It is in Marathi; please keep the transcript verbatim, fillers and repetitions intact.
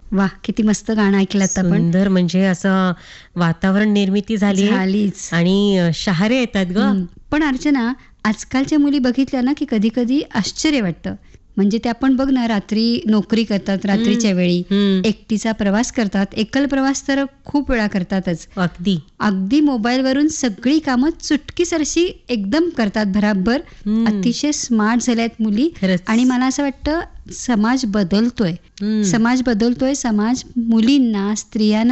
वा, किती मस्त गाणं ऐकलं आता आपण. सुंदर, म्हणजे असं वातावरण निर्मिती झाली झालीच. आणि अ, शहारे येतात ग. हं. पण अर्चना, आजकालच्या मुली बघितल्या ना की कधी कधी आश्चर्य वाटतं. म्हणजे त्या पण बघ ना, रात्री नोकरी करतात, रात्रीच्या वेळी हम्म. एकटीचा प्रवास करतात. एकल प्रवास तर खूप वेळा करतातच. अगदी अगदी मोबाईलवरून सगळी कामं चुटकीसरशी एकदम करतात भराभर. हम्म. अतिशय स्मार्ट झाल्या आहेत मुली. खरंच. आणि मला असं वाटतं समाज बदलतोय. हम्म. समाज बदलतोय समाज मुलींना, स्त्रियांना